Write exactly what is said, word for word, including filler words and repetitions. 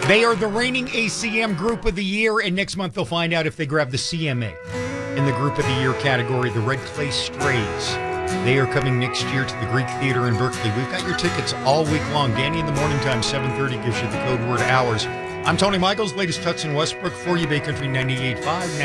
They are the reigning A C M Group of the Year, and next month they'll find out if they grab the C M A in the Group of the Year category, the Red Clay Strays. They are coming next year to the Greek Theater in Berkeley. We've got your tickets all week long. Danny in the Morning Time, seven thirty gives you the code word hours. I'm Tony Michaels, latest Tucson Westbrook for you, Bay Country ninety-eight point five.